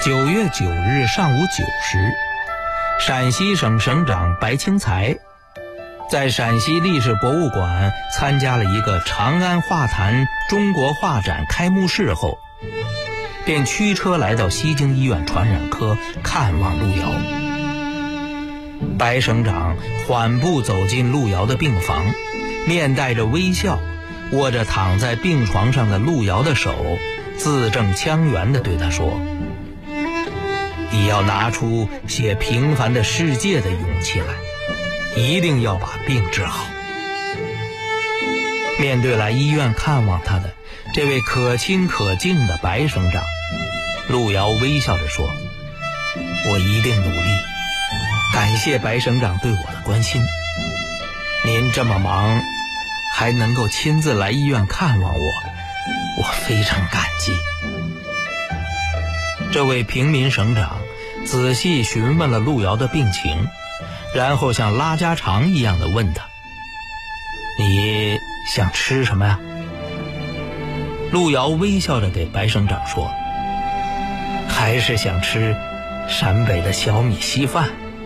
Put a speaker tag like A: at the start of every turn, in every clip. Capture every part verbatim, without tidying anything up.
A: 九月九日上午九时，陕西省省长白钦才在陕西历史博物馆参加了一个长安画坛中国画展开幕式后，便驱车来到西京医院传染科看望路遥。白省长缓步走进路遥的病房，面带着微笑，握着躺在病床上的路遥的手，字正腔圆地对他说：你要拿出写平凡的世界的勇气来，一定要把病治好。面对来医院看望他的这位可亲可敬的白省长，路遥微笑着说：我一定努力，感谢白省长对我的关心。您这么忙还能够亲自来医院看望我，我非常感激。这位平民省长仔细询问了路遥的病情，然后像拉家常一样的问他：你想吃什么呀？路遥微笑着对白省长说：还是想吃陕北的小米稀饭。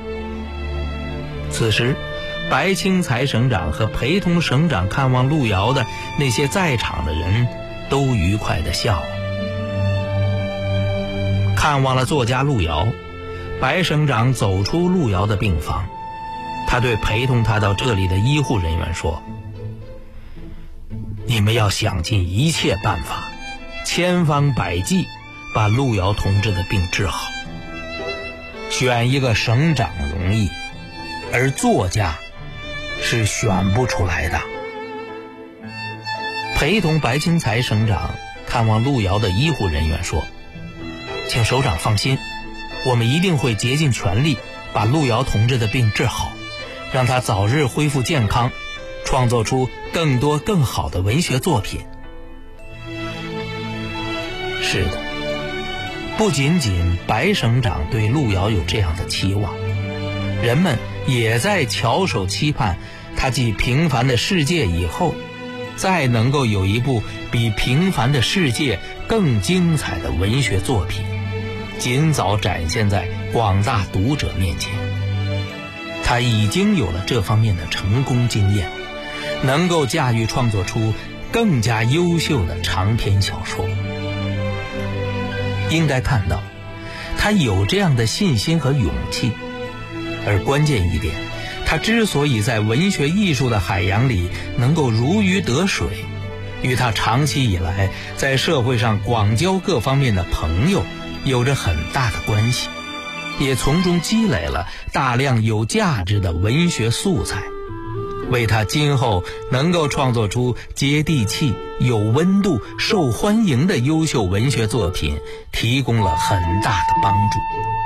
A: 此时白钦才省长和陪同省长看望路遥的那些在场的人都愉快地笑了。看望了作家路遥，白省长走出路遥的病房，他对陪同他到这里的医护人员说：你们要想尽一切办法，千方百计把路遥同志的病治好。选一个省长容易，而作家是选不出来的。陪同白钦才省长看望路遥的医护人员说：请首长放心，我们一定会竭尽全力把路遥同志的病治好，让他早日恢复健康，创作出更多更好的文学作品。是的，不仅仅白省长对路遥有这样的期望，人们也在翘首期盼他继《平凡的世界》以后，再能够有一部比《平凡的世界》更精彩的文学作品尽早展现在广大读者面前。他已经有了这方面的成功经验，能够驾驭创作出更加优秀的长篇小说。应该看到，他有这样的信心和勇气，而关键一点，他之所以在文学艺术的海洋里能够如鱼得水，与他长期以来在社会上广交各方面的朋友有着很大的关系，也从中积累了大量有价值的文学素材，为他今后能够创作出接地气、有温度、受欢迎的优秀文学作品提供了很大的帮助。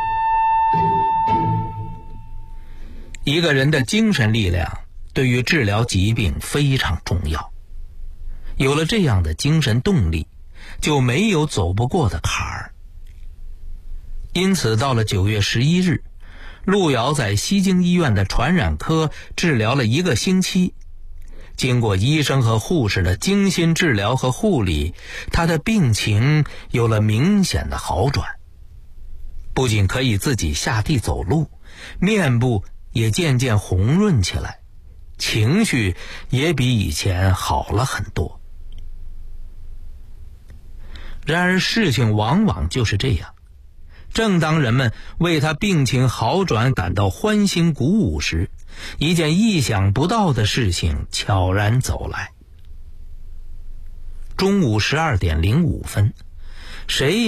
A: 一个人的精神力量对于治疗疾病非常重要，有了这样的精神动力，就没有走不过的坎儿。因此到了九月十一日，路遥在西京医院的传染科治疗了一个星期，经过医生和护士的精心治疗和护理，他的病情有了明显的好转，不仅可以自己下地走路，面部也渐渐红润起来，情绪也比以前好了很多。然而事情往往就是这样，正当人们为他病情好转感到欢欣鼓舞时，一件意想不到的事情悄然走来。中午十二点零五分，谁